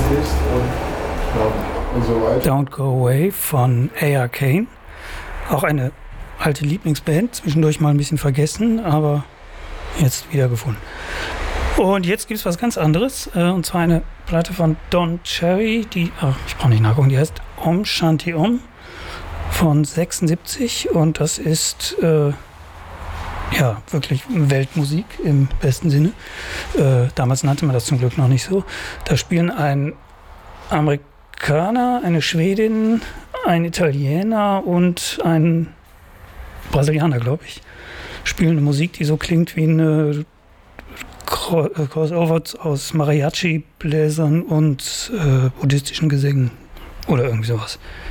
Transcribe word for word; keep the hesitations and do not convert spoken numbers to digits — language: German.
ist und, ja, und so weiter. Don't Go Away von A R Kane. Auch eine alte Lieblingsband, zwischendurch mal ein bisschen vergessen, aber jetzt wieder gefunden. Und jetzt gibt es was ganz anderes, äh, und zwar eine Platte von Don Cherry, die, ach, ich brauche nicht nachgucken, die heißt Om Shanti Om von sechsundsiebzig und das ist äh, ja wirklich Weltmusik im besten Sinne. Äh, damals nannte man das zum Glück noch nicht so. Da spielen ein Amerikaner, eine Schwedin, ein Italiener und ein Brasilianer, glaube ich, spielen eine Musik, die so klingt wie eine Crossover aus Mariachi-Bläsern und äh, buddhistischen Gesängen oder irgendwie sowas.